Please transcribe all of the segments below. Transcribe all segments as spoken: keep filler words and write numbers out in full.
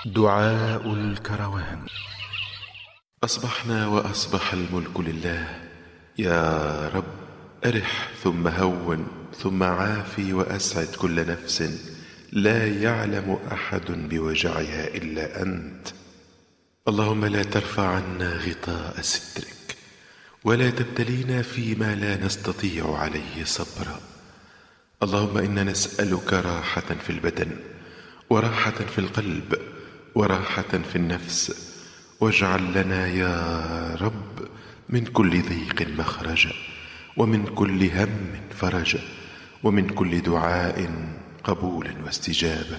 دعاء الكروان. أصبحنا وأصبح الملك لله. يا رب أرح ثم هون ثم عافي وأسعد كل نفس لا يعلم أحد بوجعها إلا أنت. اللهم لا ترفع عنا غطاء سترك ولا تبتلينا فيما لا نستطيع عليه صبرا. اللهم إنا نسألك راحة في البدن وراحة في القلب وراحة في النفس، واجعل لنا يا رب من كل ضيق مخرجا ومن كل هم فرجا ومن كل دعاء قبولا واستجابة.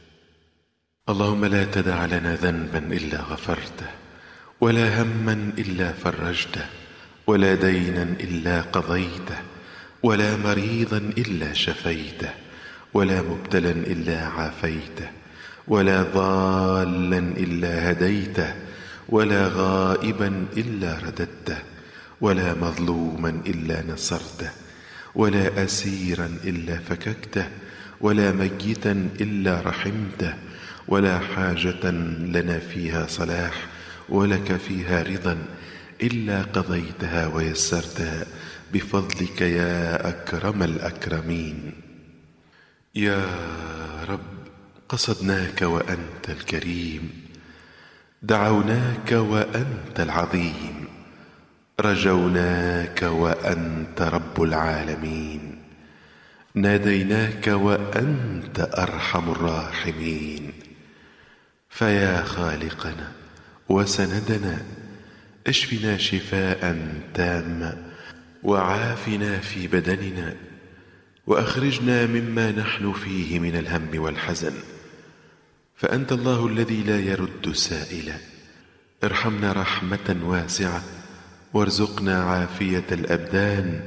اللهم لا تدع لنا ذنبا إلا غفرته ولا هما إلا فرجته ولا دينا إلا قضيته ولا مريضا إلا شفيته ولا مبتلا إلا عافيته ولا ضالا إلا هديته ولا غائبا إلا رددته ولا مظلوما إلا نصرته ولا أسيرا إلا فككته ولا ميتا إلا رحمته ولا حاجة لنا فيها صلاح ولك فيها رضا إلا قضيتها ويسرتها بفضلك يا أكرم الأكرمين. يا رب قصدناك وأنت الكريم، دعوناك وأنت العظيم، رجوناك وأنت رب العالمين، ناديناك وأنت أرحم الراحمين. فيا خالقنا وسندنا اشفنا شفاء تاما وعافنا في بدننا وأخرجنا مما نحن فيه من الهم والحزن، فأنت الله الذي لا يرد سائلا. ارحمنا رحمة واسعة وارزقنا عافية الأبدان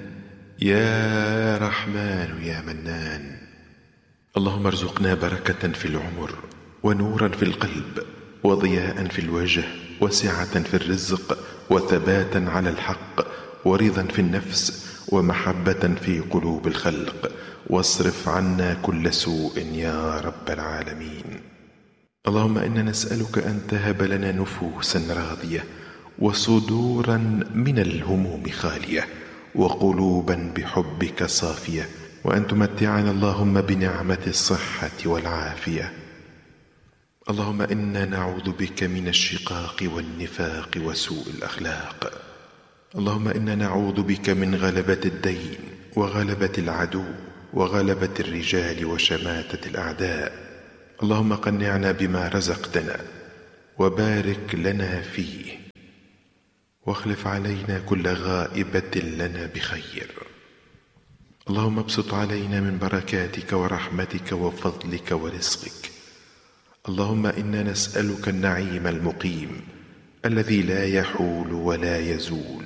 يا رحمن يا منان. اللهم ارزقنا بركة في العمر ونورا في القلب وضياء في الوجه وسعة في الرزق وثباتا على الحق ورضا في النفس ومحبة في قلوب الخلق، واصرف عنا كل سوء يا رب العالمين. اللهم إنا نسألك أن تهب لنا نفوسا راضية وصدورا من الهموم خالية وقلوبا بحبك صافية، وأن تمتعنا اللهم بنعمة الصحة والعافية. اللهم إنا نعوذ بك من الشقاق والنفاق وسوء الأخلاق. اللهم إنا نعوذ بك من غلبة الدين وغلبة العدو وغلبة الرجال وشماتة الأعداء. اللهم قنعنا بما رزقتنا وبارك لنا فيه، واخلف علينا كل غائبة لنا بخير. اللهم ابسط علينا من بركاتك ورحمتك وفضلك ورزقك. اللهم إنا نسألك النعيم المقيم الذي لا يحول ولا يزول.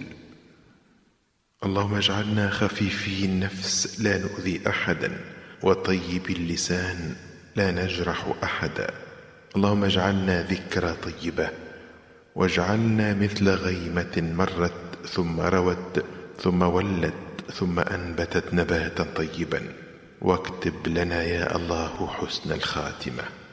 اللهم اجعلنا خفيفي النفس لا نؤذي أحدا وطيب اللسان لا نجرح أحدا. اللهم اجعلنا ذكرى طيبة، واجعلنا مثل غيمة مرت ثم روت ثم ولت ثم أنبتت نباتا طيبا، واكتب لنا يا الله حسن الخاتمة.